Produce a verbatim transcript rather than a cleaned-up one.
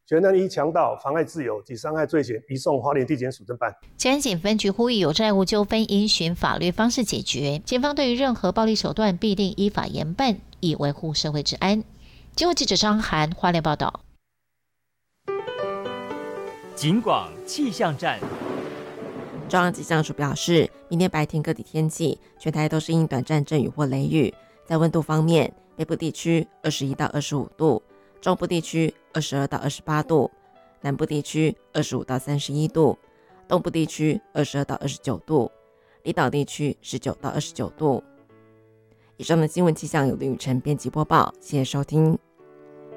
全案依强盗、妨碍自由及伤害罪嫌移送花莲地检署侦办。 前安警分局呼吁有债务纠纷应循法律方式解决，检方对于任何暴力手段必定依法严办，以维护社会治安。经纬记者张涵花莲报道。 警广气象站。 中央气象署表示，明天白天各地天气全台都是因短暂阵雨或雷雨。在温度方面，北部地区二十一到二十五度，中部地区二十二到二十八度，南部地区二十五到三十一度，东部地区二十二到二十九度，离岛地区十九到二十九度。以上的新闻气象由林雨辰编辑播报，谢谢收听。